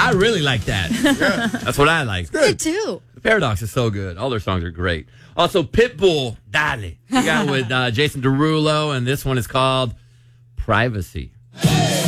I really like that. Yeah. That's what I like. Me too. The Paradox is so good. All their songs are great. Also, Pitbull, Dale. We got with Jason Derulo, and this one is called Privacy.